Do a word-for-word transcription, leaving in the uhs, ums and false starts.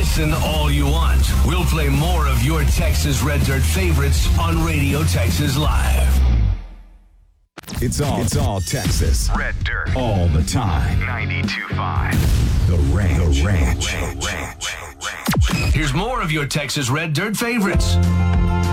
Listen all you want. We'll play more of your Texas Red Dirt favorites on Radio Texas Live. It's all, it's all Texas. Red Dirt. All the time. ninety-two point five. The Ranch. The Ranch. Ranch. Ranch. Ranch. Here's more of your Texas Red Dirt favorites.